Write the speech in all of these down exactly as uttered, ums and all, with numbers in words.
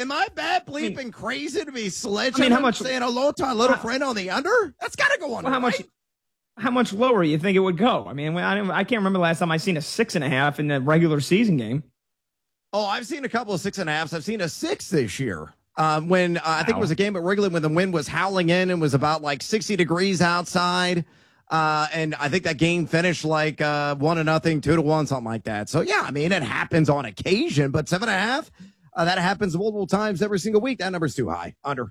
Am I bad bleeping I mean, crazy to be sledgehammer I mean, how much, saying hello to our little how, friend on the under? That's got to go on. Well, how right? much? How much lower do you think it would go? I mean, I, I can't remember the last time I seen a six and a half in the regular season game. Oh, I've seen a couple of six and a halves. I've seen a six this year. Um, when uh, wow. I think it was a game at Wrigley when the wind was howling in and was about like sixty degrees outside. Uh, and I think that game finished like uh, one to nothing, two to one, something like that. So, yeah, I mean, it happens on occasion, but seven and a half, uh, that happens multiple times every single week. That number's too high. Under.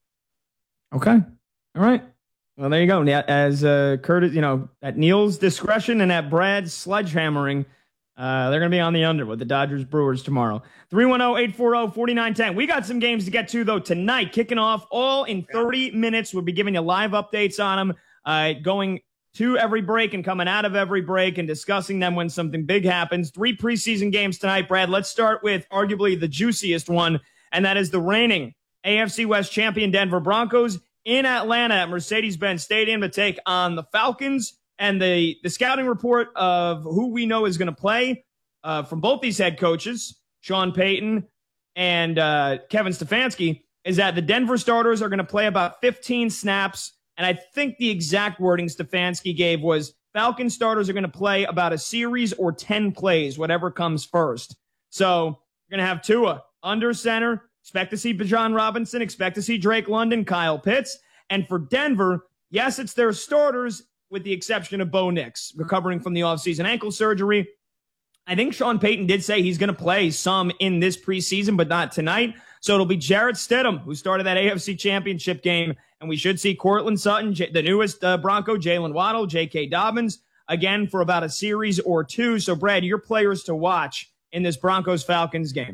Okay. All right. Well, there you go. As uh, Curtis, you know, at Neil's discretion and at Brad's sledgehammering, uh, they're going to be on the under with the Dodgers Brewers tomorrow. three one zero, eight four zero, four nine one zero. We got some games to get to, though, tonight. Kicking off all in thirty minutes. We'll be giving you live updates on them, uh, going to every break and coming out of every break and discussing them when something big happens. Three preseason games tonight, Brad. Let's start with arguably the juiciest one, and that is the reigning A F C West champion Denver Broncos in Atlanta at Mercedes-Benz Stadium to take on the Falcons. And the, the scouting report of who we know is going to play uh, from both these head coaches, Sean Payton and uh, Kevin Stefanski, is that the Denver starters are going to play about fifteen snaps. And I think the exact wording Stefanski gave was Falcon starters are going to play about a series or ten plays, whatever comes first. So you're going to have Tua under center. Expect to see Bijan Robinson. Expect to see Drake London, Kyle Pitts. And for Denver, yes, it's their starters with the exception of Bo Nix, recovering from the offseason ankle surgery. I think Sean Payton did say he's going to play some in this preseason, but not tonight. So it'll be Jarrett Stidham, who started that A F C Championship game. And we should see Cortland Sutton, J- the newest uh, Bronco, Jalen Waddle, J K. Dobbins, again for about a series or two. So, Brad, your players to watch in this Broncos-Falcons game.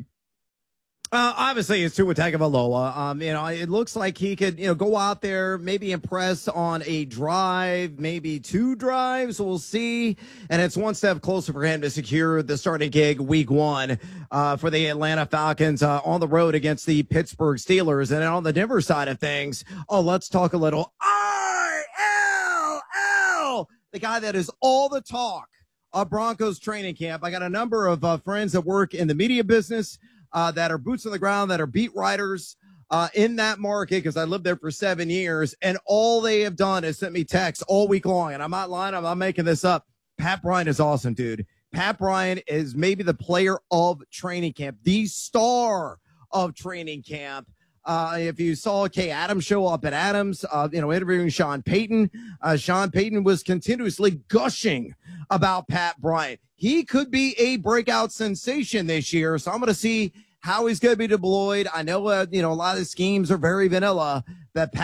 Uh, obviously, it's Tua Tagovailoa. Um, you know, it looks like he could, you know, go out there, maybe impress on a drive, maybe two drives. We'll see. And it's one step closer for him to secure the starting gig week one uh, for the Atlanta Falcons uh, on the road against the Pittsburgh Steelers. And on the Denver side of things, oh, let's talk a little R L L, the guy that is all the talk of Broncos training camp. I got a number of uh, friends that work in the media business. Uh, that are boots on the ground, that are beat writers uh, in that market, because I lived there for seven years, and all they have done is sent me texts all week long, and I'm not lying, I'm not making this up. Pat Bryant is awesome, dude. Pat Bryant is maybe the player of training camp, the star of training camp. Uh, if you saw Kay Adams show up at Adams, uh, you know, interviewing Sean Payton, uh, Sean Payton was continuously gushing about Pat Bryant. He could be a breakout sensation this year, so I'm going to see how he's going to be deployed. I know, uh, you know, a lot of the schemes are very vanilla, but Pat